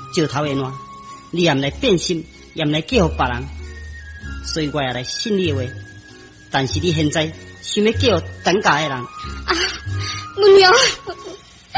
石头的烂，你也毋来变心，也毋来嫁互别人，所以我也来信你的话。但是你现在想要嫁互等家的人， 母娘，